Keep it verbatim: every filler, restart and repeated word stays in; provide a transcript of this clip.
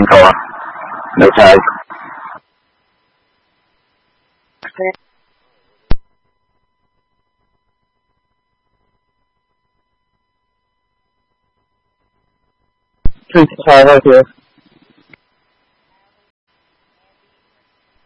頭啊，你猜？自己猜那些。